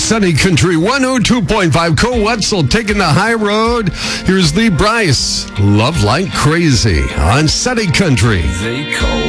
Sunny Country 102.5. Cole Wetzel taking the high road. Here's Lee Bryce. Love Like Crazy on Sunny Country. They call